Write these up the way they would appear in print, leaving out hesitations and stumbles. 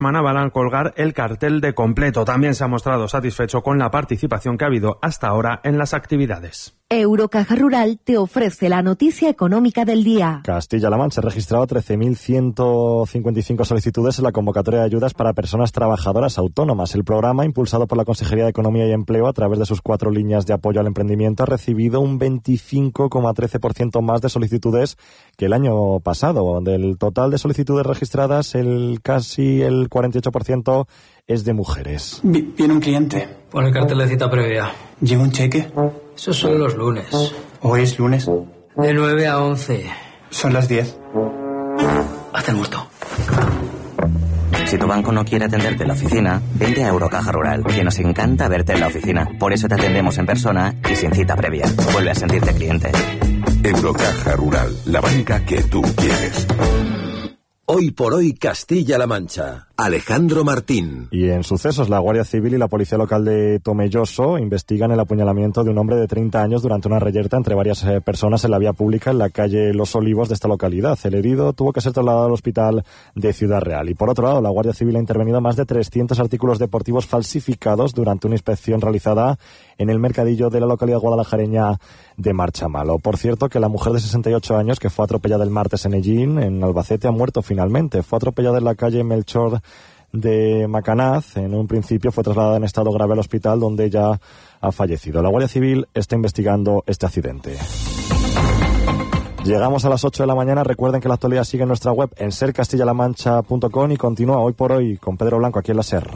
semana van a colgar el cartel de completo. También se ha mostrado satisfecho con la participación que ha habido hasta ahora en las actividades. Eurocaja Rural te ofrece la noticia económica del día. Castilla-La Mancha ha registrado 13.155 solicitudes en la convocatoria de ayudas para personas trabajadoras autónomas. El programa, impulsado por la Consejería de Economía y Empleo a través de sus 4 líneas de apoyo al emprendimiento, ha recibido un 25,13% más de solicitudes que el año pasado. Del total de solicitudes registradas, casi el 48% es de mujeres. Viene un cliente. Pon el cartel de cita previa. ¿Lleva un cheque? Esos son los lunes. ¿Hoy es lunes? De 9 a 11. Son las 10. Hazte el muerto. Si tu banco no quiere atenderte en la oficina, vente a Eurocaja Rural, que nos encanta verte en la oficina. Por eso te atendemos en persona y sin cita previa. Vuelve a sentirte cliente. Eurocaja Rural, la banca que tú quieres. Hoy por hoy Castilla-La Mancha. Alejandro Martín. Y en sucesos, la Guardia Civil y la Policía Local de Tomelloso investigan el apuñalamiento de un hombre de 30 años durante una reyerta entre varias personas en la vía pública en la calle Los Olivos de esta localidad. El herido tuvo que ser trasladado al hospital de Ciudad Real. Y por otro lado, la Guardia Civil ha intervenido más de 300 artículos deportivos falsificados durante una inspección realizada en el mercadillo de la localidad guadalajareña de Marchamalo. Por cierto, que la mujer de 68 años que fue atropellada el martes en Ellín, en Albacete, ha muerto finalmente. Fue atropellada en la calle Melchor de Macanaz. En un principio fue trasladada en estado grave al hospital, donde ella ha fallecido. La Guardia Civil está investigando este accidente. Llegamos a las 8 de la mañana. Recuerden que la actualidad sigue en nuestra web en sercastillalamancha.com y continúa Hoy por Hoy con Pedro Blanco aquí en la SER.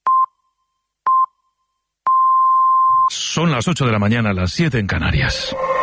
Son las 8 de la mañana, las 7 en Canarias.